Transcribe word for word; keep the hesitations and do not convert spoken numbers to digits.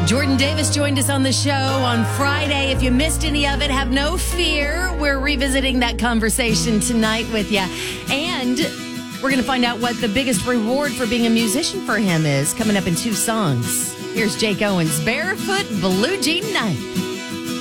Jordan Davis joined us on the show on Friday. If you missed any of it, have no fear. We're revisiting that conversation tonight with you. And we're going to find out what the biggest reward for being a musician for him is coming up in two songs. Here's Jake Owens, Barefoot Blue Jean Night.